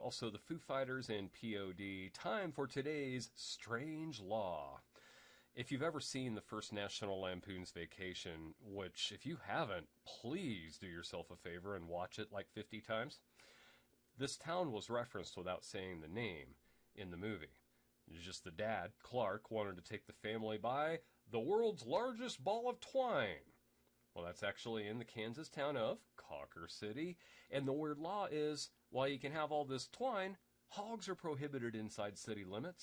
also the Foo Fighters and POD. Time for today's Strange Law. If you've ever seen the first National Lampoon's Vacation, which if you haven't, please do yourself a favor and watch it like 50 times. This town was referenced without saying the name in the movie. Just the dad, Clark, wanted to take the family by the world's largest ball of twine. Well, that's actually in the Kansas town of Cawker City. And the weird law is, while you can have all this twine, hogs are prohibited inside city limits.